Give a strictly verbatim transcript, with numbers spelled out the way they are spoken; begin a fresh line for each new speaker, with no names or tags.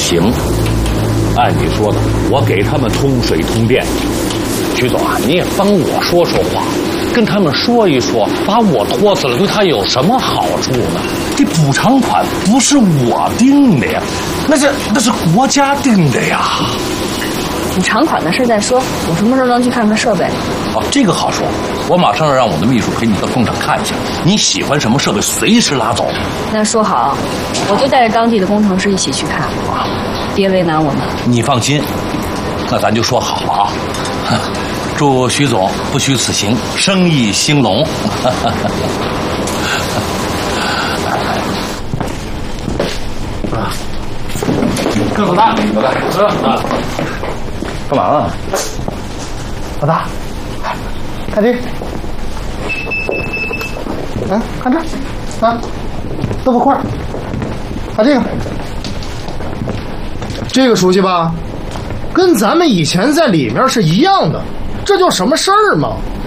行。按你说的，我给他们通水通电。徐总啊，你也帮我说说话，跟他们说一说，把我拖死了对他有什么好处呢？这补偿款不是我定的呀，那是那是国家定的呀。
补偿款的事再说，我什么时候能去看看设备？
哦，这个好说，我马上让我的秘书陪你到工厂看一下，你喜欢什么设备随时拉走。
那说好，我就带着当地的工程师一起去看，别为难我们。
你放心，那咱就说好了啊。祝徐总不虚此行，生意兴隆。啊，老大，老大，哥啊，干嘛呢？老大，看这，哎，看这，啊，豆腐块，看这个，
这个熟悉吧？跟咱们以前在里面是一样的。这叫什么事儿吗？